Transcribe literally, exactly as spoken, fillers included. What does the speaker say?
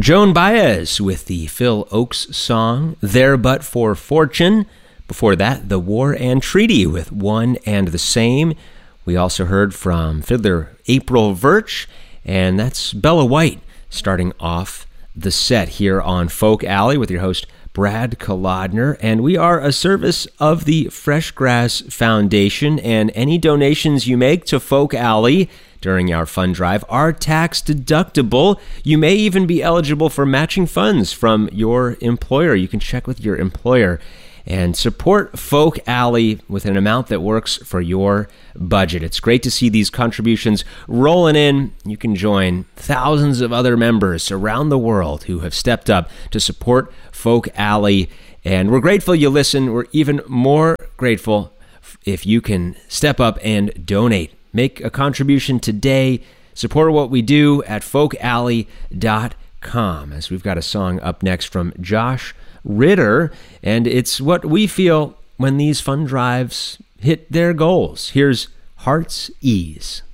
Joan Baez with the Phil Ochs song, There But For Fortune. Before that, The War and Treaty with One and the Same. We also heard from fiddler April Virch, and that's Bella White starting off the set here on Folk Alley with your host, Brad Kolodner, and we are a service of the Fresh Grass Foundation, and any donations you make to Folk Alley during our fund drive are tax deductible. You may even be eligible for matching funds from your employer. You can check with your employer and support Folk Alley with an amount that works for your budget. It's great to see these contributions rolling in. You can join thousands of other members around the world who have stepped up to support Folk Alley, and we're grateful you listen. We're even more grateful if you can step up and donate. Make a contribution today. Support what we do at folk alley dot com, as we've got a song up next from Josh Ritter, and it's what we feel when these fund drives hit their goals. Here's Heart's Ease.